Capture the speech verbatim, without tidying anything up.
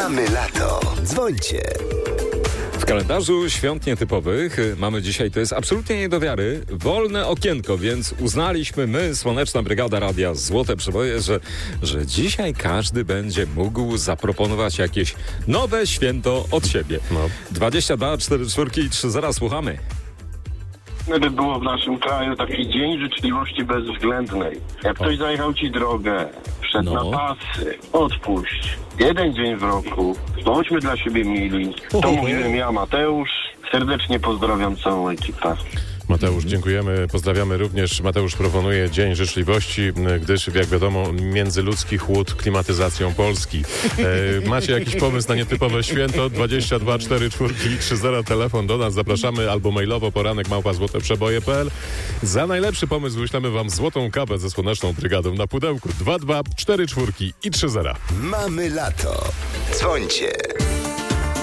Mamy lato. Dzwońcie. W kalendarzu świąt nietypowych mamy dzisiaj, to jest absolutnie nie do wiary, wolne okienko, więc uznaliśmy my, Słoneczna Brygada Radia Złote Przeboje, że, że dzisiaj każdy będzie mógł zaproponować jakieś nowe święto od siebie. No. dwadzieścia dwa, cztery czwórki i trzy zera, słuchamy. By było w naszym kraju taki dzień życzliwości bezwzględnej. Jak ktoś zajechał ci drogę, wszedł No. na pasy, odpuść. Jeden dzień w roku, bądźmy dla siebie mili. To Oho. mówiłem ja, Mateusz. Serdecznie pozdrawiam całą ekipę. Mateusz, dziękujemy. Pozdrawiamy również. Mateusz proponuje Dzień Życzliwości, gdyż, jak wiadomo, międzyludzki chłód klimatyzacją Polski. E, macie jakiś pomysł na nietypowe święto? dwadzieścia dwa, cztery czwórki i trzy zera, telefon do nas. Zapraszamy albo mailowo poranek małpa złote przeboje kropka p l. Za najlepszy pomysł wyślemy wam złotą kawę ze Słoneczną Brygadą na pudełku. dwa dwa, cztery czwórki i trzy zera. Mamy lato. Dzwońcie.